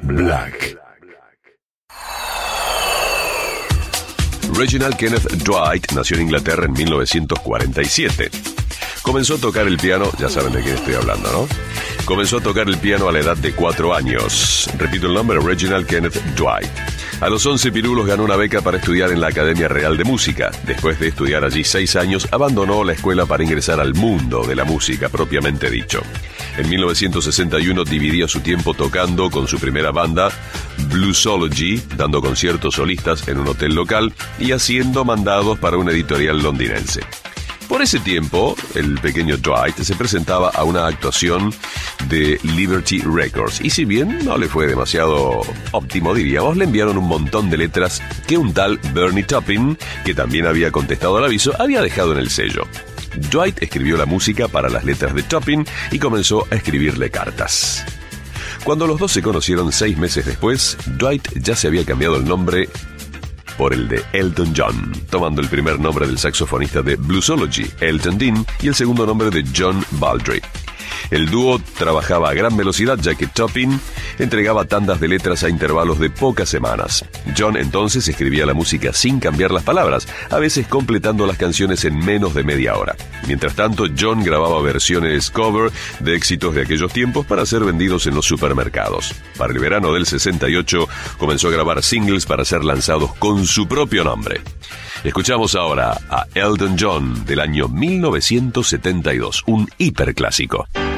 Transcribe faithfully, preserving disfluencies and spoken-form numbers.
Black. Reginald Kenneth Dwight nació en Inglaterra en mil novecientos cuarenta y siete. Comenzó a tocar el piano, ya saben de quién estoy hablando, ¿no? Comenzó a tocar el piano a la edad de cuatro años. Repito el nombre, Reginald Kenneth Dwight. A los once pirulos ganó una beca para estudiar en la Academia Real de Música. Después de estudiar allí seis años, abandonó la escuela para ingresar al mundo de la música, propiamente dicho. En mil novecientos sesenta y uno dividía su tiempo tocando con su primera banda, Bluesology, dando conciertos solistas en un hotel local y haciendo mandados para una editorial londinense. Por ese tiempo, el pequeño Dwight se presentaba a una actuación de Liberty Records y si bien no le fue demasiado óptimo, diríamos, le enviaron un montón de letras que un tal Bernie Taupin, que también había contestado al aviso, había dejado en el sello. Dwight escribió la música para las letras de Taupin y comenzó a escribirle cartas. Cuando los dos se conocieron seis meses después, Dwight ya se había cambiado el nombre por el de Elton John, tomando el primer nombre del saxofonista de Bluesology, Elton Dean, y el segundo nombre de John Baldry. El dúo trabajaba a gran velocidad ya que Taupin entregaba tandas de letras a intervalos de pocas semanas. John entonces escribía la música sin cambiar las palabras, a veces completando las canciones en menos de media hora. Mientras tanto, John grababa versiones cover de éxitos de aquellos tiempos para ser vendidos en los supermercados. Para el verano del sesenta y ocho comenzó a grabar singles para ser lanzados con su propio nombre. Escuchamos ahora a Elton John del año mil novecientos setenta y dos, un hiperclásico.